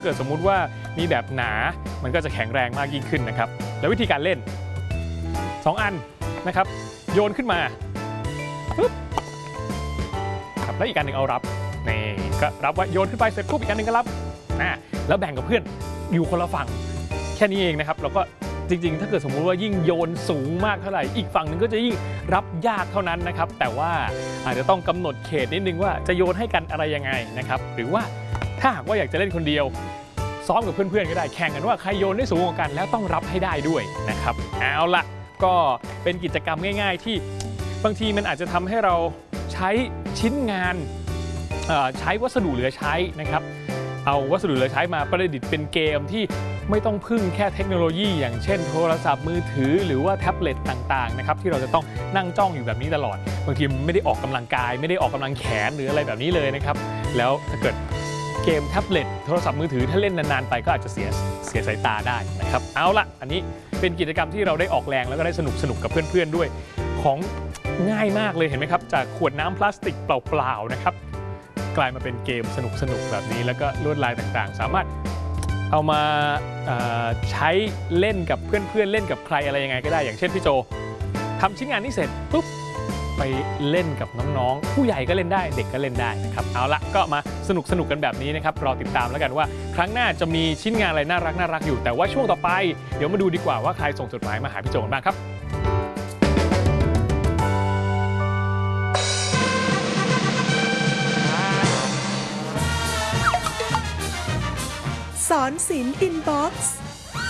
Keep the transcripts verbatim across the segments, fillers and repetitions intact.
เกิดสมมุติว่ามีแบบหนามันก็จะแข็งแรงมากยิ่งขึ้นนะครับแล้ววิธีการเล่นสองอันนะครับโยนขึ้นมาปึ๊บครับแล้วอีกอันหนึ่งเอารับนี่ก็รับไว้โยนขึ้นไปเสร็จปุ๊บอีกอันหนึ่งก็รับนะแล้วแบ่งกับเพื่อนอยู่คนละฝั่งแค่นี้เองนะครับแล้วก็จริงๆถ้าเกิดสมมุติว่ายิ่งโยนสูงมากเท่าไหร่อีกฝั่งหนึ่งก็จะยิ่งรับยากเท่านั้นนะครับแต่ว่าอาจจะต้องกำหนดเขตนิดนึงว่าจะโยนให้กันอะไรยังไงนะครับหรือว่าถ้าหากว่าอยากจะเล่นคนเดียวซ้อมกับเพื่อนๆก็ได้แข่งกันว่าใครโยนได้สูงกว่ากันแล้วต้องรับให้ได้ด้วยนะครับเอาละก็เป็นกิจกรรมง่ายๆที่บางทีมันอาจจะทำให้เราใช้ชิ้นงานใช้วัสดุเหลือใช้นะครับเอาวัสดุเหลือใช้มาประดิษฐ์เป็นเกมที่ไม่ต้องพึ่งแค่เทคโนโลยีอย่างเช่นโทรศัพท์มือถือหรือว่าแท็บเล็ตต่างๆนะครับที่เราจะต้องนั่งจ้องอยู่แบบนี้ตลอดบางทีไม่ได้ออกกำลังกายไม่ได้ออกกำลังแขนหรืออะไรแบบนี้เลยนะครับแล้วถ้าเกิดเกมแท็บเล็ตโทรศัพท์มือถือถ้าเล่นนานๆไปก็อาจจะเสียเสียสายตาได้นะครับเอาละอันนี้เป็นกิจกรรมที่เราได้ออกแรงแล้วก็ได้สนุกสนุกกับเพื่อนๆด้วยของง่ายมากเลยเห็นไหมครับจากขวดน้ำพลาสติกเปล่าๆนะครับกลายมาเป็นเกมสนุกๆแบบนี้แล้วก็ลวดลายต่างๆสามารถเอามาใช้เล่นกับเพื่อนๆเล่นกับใครอะไรยังไงก็ได้อย่างเช่นพี่โจทำชิ้นงานนี้เสร็จปุ๊บไปเล่นกับน้องๆผู้ใหญ่ก็เล่นได้เด็กก็เล่นได้นะครับเอาละก็มาสนุกสนุกกันแบบนี้นะครับรอติดตามแล้วกันว่าครั้งหน้าจะมีชิ้นงานอะไรน่ารักน่ารักอยู่แต่ว่าช่วงต่อไปเดี๋ยวมาดูดีกว่าว่าใครส่งจดหมายมาหาพี่โจบ้างครับสอนศิลป์อินบ็อกซ์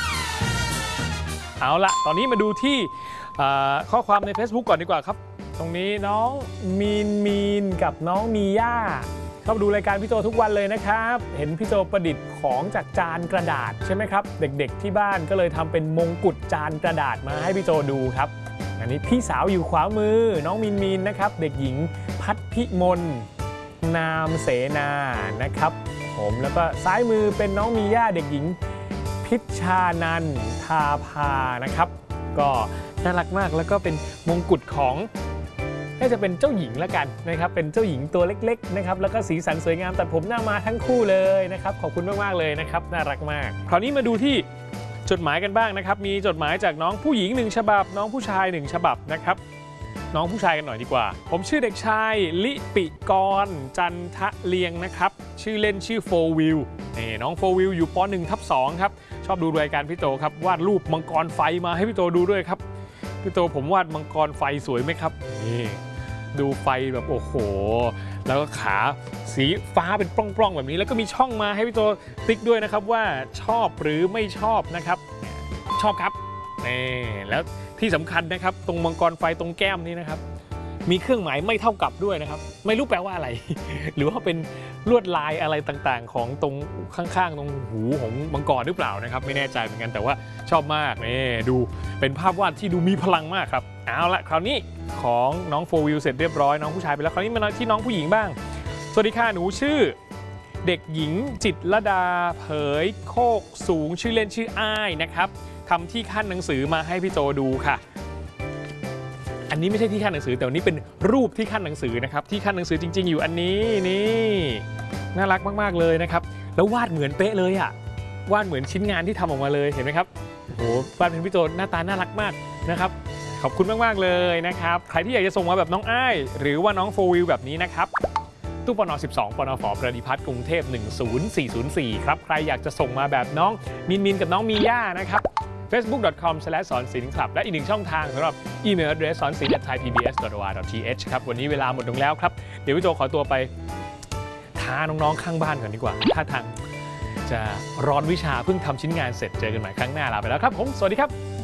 เอาละตอนนี้มาดูที่ข้อความใน Facebook ก่อนดีกว่าครับตรงนี้น้องมีนมีนกับน้องมีย่าเข้ามาดูรายการพี่โจทุกวันเลยนะครับเห็นพี่โจประดิษฐ์ของจากจานกระดาษใช่ไหมครับเด็กๆที่บ้านก็เลยทำเป็นมงกุฎจานกระดาษมาให้พี่โจดูครับอันนี้พี่สาวอยู่ขวามือน้องมีนมีนนะครับเด็กหญิงพัฒพิมลนามเสนานะครับผมแล้วก็ซ้ายมือเป็นน้องมีย่าเด็กหญิงพิชชานันทาภานะครับก็น่ารักมากแล้วก็เป็นมงกุฎของน่าจะเป็นเจ้าหญิงแล้วกันนะครับเป็นเจ้าหญิงตัวเล็กๆนะครับแล้วก็สีสันสวยงามตัดผมหน้ามาทั้งคู่เลยนะครับขอบคุณมากๆเลยนะครับน่ารักมากคราวนี้มาดูที่จดหมายกันบ้างนะครับมีจดหมายจากน้องผู้หญิงหนึ่งฉบับน้องผู้ชายหนึ่งฉบับนะครับน้องผู้ชายกันหน่อยดีกว่าผมชื่อเด็กชายลิปิกรจันทะเลียงนะครับชื่อเล่นชื่อโฟวิลนี่น้องโฟวิลอยู่ป หนึ่งทับสอง ครับชอบดูรายการพี่โตครับวาดรูปมังกรไฟมาให้พี่โตดูด้วยครับพี่โตผมวาดมังกรไฟสวยไหมครับนี่ดูไฟแบบโอ้โหแล้วก็ขาสีฟ้าเป็นปล้องๆแบบนี้แล้วก็มีช่องมาให้พี่โตติ๊กด้วยนะครับว่าชอบหรือไม่ชอบนะครับชอบครับนี่แล้วที่สำคัญนะครับตรงมังกรไฟตรงแก้มนี้นะครับมีเครื่องหมายไม่เท่ากับด้วยนะครับไม่รู้แปลว่าอะไร หรือว่าเป็นลวดลายอะไรต่างๆของตรงข้างๆตรงหูของมังกรหรือเปล่านะครับไม่แน่ใจเหมือนกันแต่ว่าชอบมากนี่ดูเป็นภาพวาดที่ดูมีพลังมากครับเอาละคราวนี้ของน้องโฟวิลเสร็จเรียบร้อยน้องผู้ชายไปแล้วคราวนี้มาที่น้องผู้หญิงบ้างสวัสดีค่ะหนูชื่อเด็กหญิงจิตรลดาเผยโคกสูงชื่อเล่นชื่ออ้ายนะครับทำที่ขั้นหนังสือมาให้พี่โจดูค่ะอันนี้ไม่ใช่ที่ขั้นหนังสือแต่วันนี้เป็นรูปที่ขั้นหนังสือนะครับที่ขั้นหนังสือจริงๆอยู่อันนี้นี่น่ารักมากๆเลยนะครับแล้ววาดเหมือนเป๊ะเลยอ่ะวาดเหมือนชิ้นงานที่ทำออกมาเลยเห็นไหมครับโอ้โหวาดเป็นพี่โจหน้าตาน่ารักมากนะครับขอบคุณมากๆเลยนะครับใครที่อยากจะส่งมาแบบน้องอ้ายหรือว่าน้องโฟวิลแบบนี้นะครับตู้ปนสิบสองปนฝประดิพัฒน์กรุงเทพหนึ่งศูนย์สี่ศูนย์สี่ครับใครอยากจะส่งมาแบบน้องมินมินกับน้องมีย่านะครับ เฟซบุ๊ก ดอท คอม สแลช สอนศิลป์ ครับและอีกหนึ่งช่องทางสำหรับอีเมล address สอนศิลป์ แอท ไทยพีบีเอส ดอท โอ อาร์ ดอท ที เอช ครับวันนี้เวลาหมดลงแล้วครับเดี๋ยวพี่โจขอตัวไปท้าน้องๆข้างบ้านก่อนดีกว่าถ้าทางจะร้อนวิชาเพิ่งทำชิ้นงานเสร็จเจอกันใหม่ครั้งหน้าลาไปแล้วครับผมสวัสดีครับ